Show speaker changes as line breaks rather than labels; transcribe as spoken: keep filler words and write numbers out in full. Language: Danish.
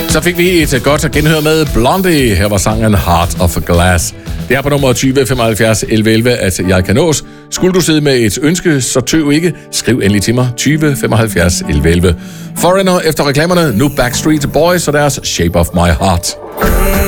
Så fik vi et godt genhør med Blondie. Her var sangen Heart of Glass. Det er på nummer tyve femoghalvfjerds elleve elleve, at jeg kan nås. Skulle du sidde med et ønske, så tøv ikke. Skriv endelig til mig. tyve femoghalvfjerds elleve elleve. Foreigner efter reklamerne. Nu Backstreet Boys og deres Shape of My Heart.